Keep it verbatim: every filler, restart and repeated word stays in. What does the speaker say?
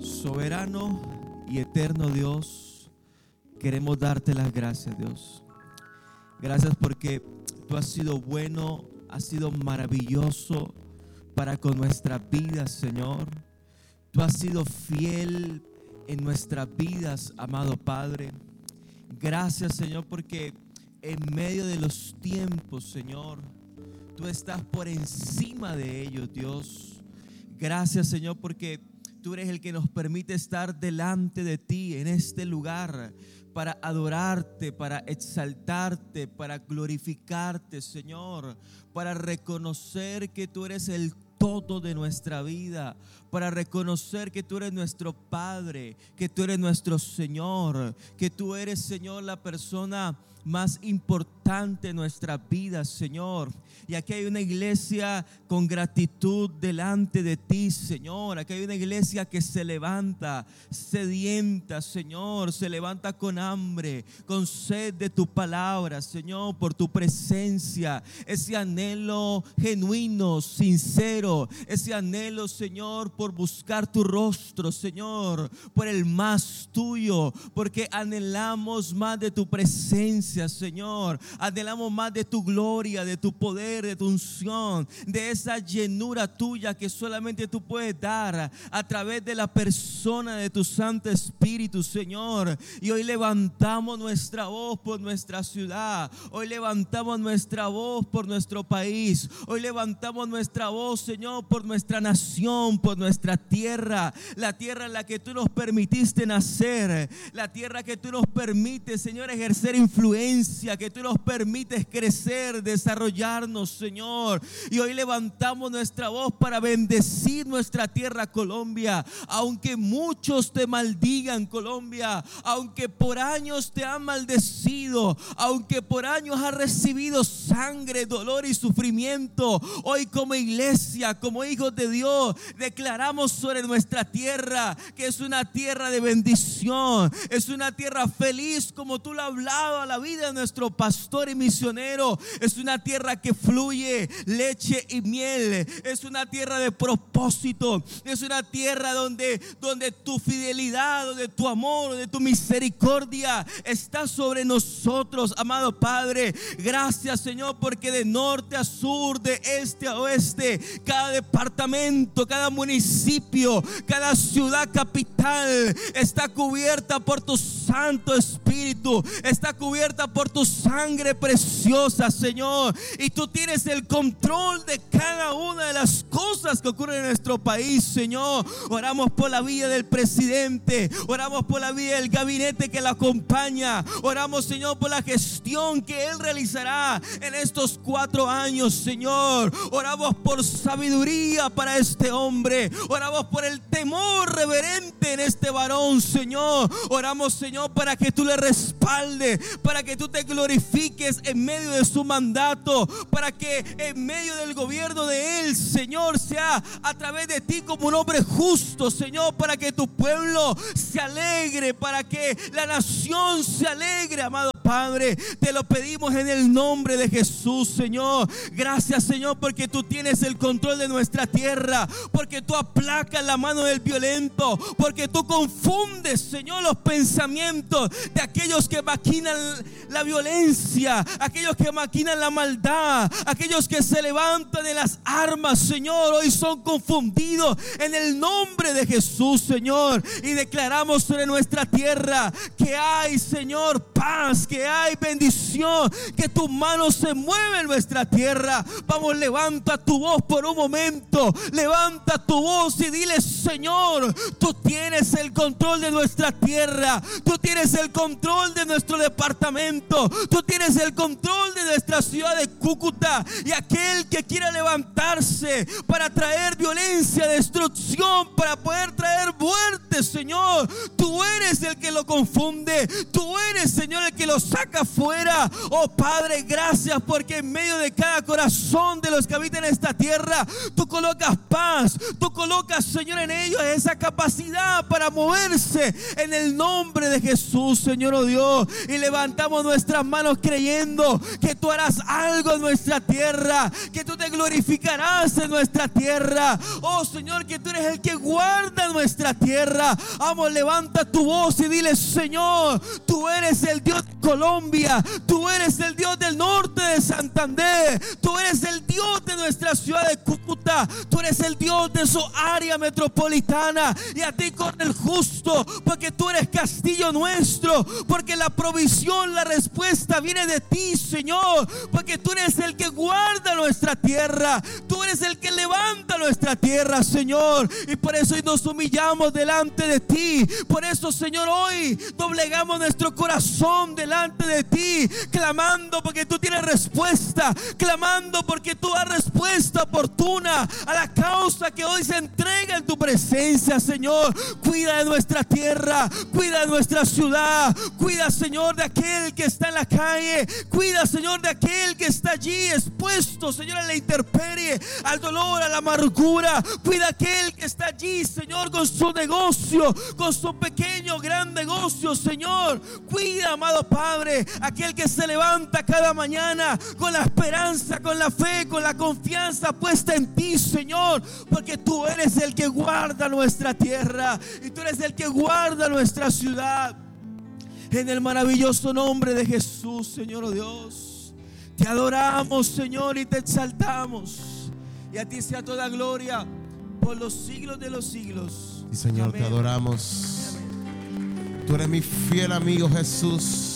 Soberano y eterno Dios, queremos darte las gracias, Dios. Gracias porque tú has sido bueno, has sido maravilloso para con nuestras vidas, Señor. Tú has sido fiel en nuestras vidas, amado Padre. Gracias, Señor, porque en medio de los tiempos, Señor, tú estás por encima de ellos, Dios. Gracias, Señor, porque tú eres el que nos permite estar delante de ti en este lugar para adorarte, para exaltarte, para glorificarte, Señor, para reconocer que tú eres el todo de nuestra vida, para reconocer que tú eres nuestro Padre, que tú eres nuestro Señor, que tú eres, Señor, la persona más importante en nuestra vida, Señor. Y aquí hay una iglesia con gratitud delante de ti, Señor. Aquí hay una iglesia que se levanta sedienta, Señor, se levanta con hambre, con sed de tu palabra, Señor, por tu presencia. Ese anhelo genuino, sincero, ese anhelo, Señor, por buscar tu rostro, Señor, por el más tuyo, porque anhelamos más de tu presencia, Señor. Anhelamos más de tu gloria, de tu poder, de tu unción, de esa llenura tuya que solamente tú puedes dar a través de la persona de tu Santo Espíritu, Señor. Y hoy levantamos nuestra voz por nuestra ciudad. Hoy levantamos nuestra voz por nuestro país. Hoy levantamos nuestra voz, Señor, por nuestra nación, por nuestra tierra, la tierra en la que tú nos permitiste nacer, la tierra que tú nos permites, Señor, ejercer influencia, que tú nos permites crecer, desarrollarnos, Señor. Y hoy levantamos nuestra voz para bendecir nuestra tierra, Colombia. Aunque muchos te maldigan, Colombia, aunque por años te han maldecido, aunque por años has recibido sangre, dolor y sufrimiento, hoy como iglesia, como hijos de Dios, declaramos sobre nuestra tierra que es una tierra de bendición, es una tierra feliz, como tú lo hablabas a la vida de nuestro pastor y misionero. Es una tierra que fluye leche y miel, es una tierra de propósito, es una tierra donde, donde tu fidelidad, donde tu amor, donde tu misericordia está sobre nosotros, amado Padre. Gracias, Señor, porque de norte a sur, de este a oeste, cada departamento, cada municipio, cada ciudad capital está cubierta por tu Santo Espíritu, está cubierta por tu sangre preciosa, Señor. Y tú tienes el control de cada una de las cosas que ocurren en nuestro país, Señor. Oramos por la vida del presidente, oramos por la vida del gabinete que la acompaña, oramos, Señor, por la gestión que él realizará en estos cuatro años, Señor. Oramos por sabiduría para este hombre, oramos por el temor reverente en este varón, Señor. Oramos, Señor, para que tú le respaldes, para que tú te glorifiques en medio de su mandato, para que en medio del gobierno de él, Señor, sea a través de ti como un hombre justo, Señor, para que tu pueblo se alegre, para que la nación se alegre, amado Padre. Te lo pedimos en el nombre de Jesús, Señor. Gracias, Señor, porque tú tienes el control de nuestra tierra, porque tú aplacas la mano del violento, porque tú confundes, Señor, los pensamientos de aquellos que maquinan la violencia, aquellos que maquinan la maldad, aquellos que se levantan de las armas, Señor. Hoy son confundidos en el nombre de Jesús, Señor. Y declaramos sobre nuestra tierra que hay, Señor, paz, que hay bendición, que tu mano se mueve en nuestra tierra. Vamos, levanta tu voz por un momento, levanta tu voz y dile: Señor, tú tienes el control de nuestra tierra, tú tienes el control de nuestro departamento, tú tienes el control de nuestra ciudad de Cúcuta. Y aquel que quiera levantarse para traer violencia, destrucción, para poder traer muerte, Señor, tú eres el que lo confunde, tú eres, Señor, el que lo saca fuera. Oh Padre, gracias porque en medio de cada corazón de los que habitan en esta tierra, tú colocas paz, tú colocas, Señor, en ellos esa capacidad para moverse en el nombre de Jesús, Señor, oh Dios. Y levantamos nuestras manos creyendo que tú harás algo en nuestra tierra, que tú te glorificarás en nuestra tierra. Oh Señor, que tú eres el que guarda nuestra tierra. Vamos, levanta tu voz y dile: Señor, tú eres el Dios de Colombia, tú eres el Dios del norte de Santander, tú eres el Dios de nuestra ciudad de Cúcuta, tú eres el Dios de su área metropolitana. Y a ti corre el justo, porque tú eres castillo nuestro, porque la provisión, la respuesta viene de ti, Señor, porque tú eres el que guarda nuestra tierra, tú eres el que levanta nuestra tierra, Señor. Y por eso hoy nos humillamos delante de ti. Por eso, Señor, hoy doblegamos nuestro corazón delante de ti, clamando porque tú tienes respuesta, clamando porque tú das respuesta oportuna a la causa que hoy se entrega en tu presencia, Señor. Cuida de nuestra tierra, cuida de nuestra ciudad, cuida, Señor, de aquel que está en la calle, cuida, Señor, de aquel que está allí expuesto, Señor, a la intemperie, al dolor, a la amargura. Cuida aquel que está allí, Señor, con su negocio, con su pequeño, gran negocio, Señor. Cuida, amado Padre, aquel que se levanta cada mañana con la esperanza, con la fe, con la confianza puesta en ti, Señor, porque tú eres el que guarda nuestra tierra y tú eres el que guarda nuestra ciudad. En el maravilloso nombre de Jesús, Señor, oh Dios, te adoramos, Señor, y te exaltamos, y a ti sea toda gloria por los siglos de los siglos. Y Señor, amén. Te adoramos. Amén. Tú eres mi fiel amigo, Jesús.